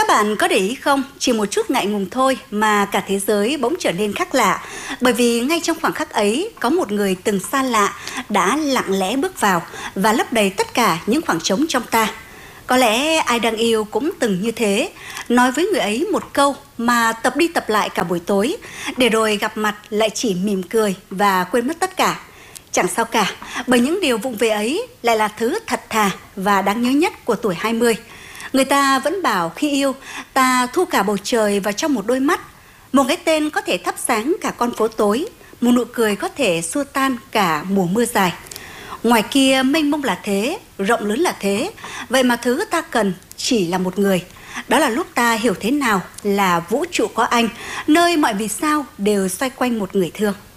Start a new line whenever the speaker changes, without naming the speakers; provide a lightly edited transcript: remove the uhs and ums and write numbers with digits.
Các bạn có để ý không, chỉ một chút ngại ngùng thôi mà cả thế giới bỗng trở nên khác lạ. Bởi vì ngay trong khoảng khắc ấy, có một người từng xa lạ đã lặng lẽ bước vào và lấp đầy tất cả những khoảng trống trong ta. Có lẽ ai đang yêu cũng từng như thế, nói với người ấy một câu mà tập đi tập lại cả buổi tối, để rồi gặp mặt lại chỉ mỉm cười và quên mất tất cả. Chẳng sao cả, bởi những điều vụng về ấy lại là thứ thật thà và đáng nhớ nhất của tuổi 20. Người ta vẫn bảo khi yêu, ta thu cả bầu trời vào trong một đôi mắt. Một cái tên có thể thắp sáng cả con phố tối, một nụ cười có thể xua tan cả mùa mưa dài. Ngoài kia mênh mông là thế, rộng lớn là thế, vậy mà thứ ta cần chỉ là một người. Đó là lúc ta hiểu thế nào là vũ trụ có anh, nơi mọi vì sao đều xoay quanh một người thương.